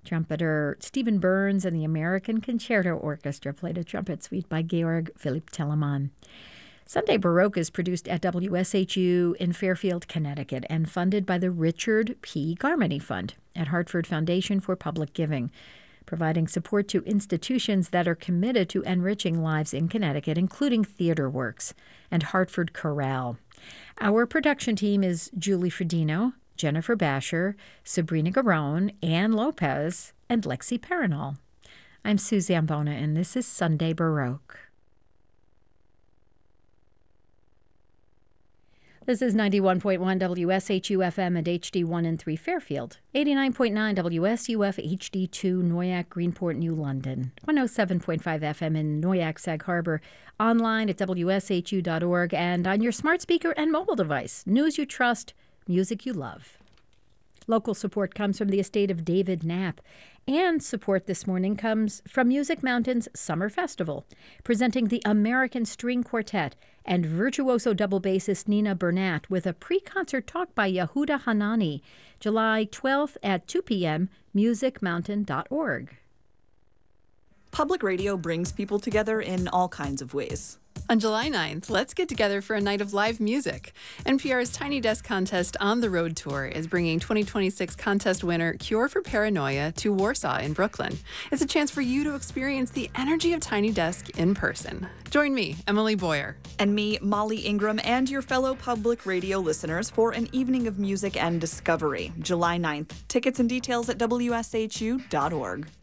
Trumpeter Stephen Burns and the American Concerto Orchestra played a trumpet suite by Georg Philipp Telemann. Sunday Baroque is produced at WSHU in Fairfield, Connecticut, and funded by the Richard P. Garmany Fund at Hartford Foundation for Public Giving, providing support to institutions that are committed to enriching lives in Connecticut, including Theater Works and Hartford Chorale. Our production team is Julie Fredino, Jennifer Basher, Sabrina Garone, Ann Lopez, and Lexi Perinol. I'm Sue Zambona, and this is Sunday Baroque. This is 91.1 WSHU-FM and HD1 and 3 Fairfield, 89.9 WSUF HD2 Noyac, Greenport, New London, 107.5 FM in Noyac, Sag Harbor, online at WSHU.org, and on your smart speaker and mobile device. News you trust, music you love. Local support comes from the estate of David Knapp, and support this morning comes from Music Mountain's Summer Festival, presenting the American String Quartet and virtuoso double bassist Nina Burnett with a pre-concert talk by Yehuda Hanani, July 12th at 2 p.m., musicmountain.org. Public radio brings people together in all kinds of ways. On July 9th, let's get together for a night of live music. NPR's Tiny Desk Contest On the Road Tour is bringing 2026 contest winner Cure for Paranoia to Warsaw in Brooklyn. It's a chance for you to experience the energy of Tiny Desk in person. Join me, Emily Boyer. And me, Molly Ingram, and your fellow public radio listeners for an evening of music and discovery, July 9th. Tickets and details at WSHU.org.